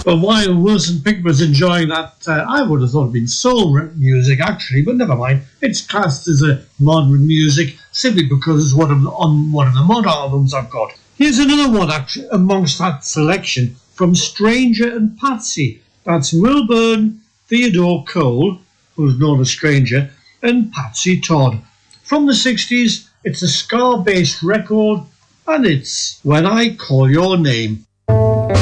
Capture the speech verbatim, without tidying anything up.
But while Wilson Pickett was enjoying that, uh, I would have thought it'd been soul music actually, but never mind. It's classed as a modern music simply because it's one of the, on one of the mod albums I've got. Here's another one actually amongst that selection from Stranger and Patsy. That's Wilburn Theodore Cole, who's known as Stranger, and Patsy Todd. From the sixties, it's a ska-based record, and it's When I Call Your Name.